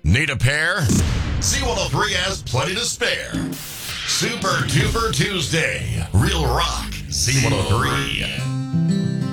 Need a pair? Z103 has plenty to spare. Super Duper Tuesday. Real rock. Z103.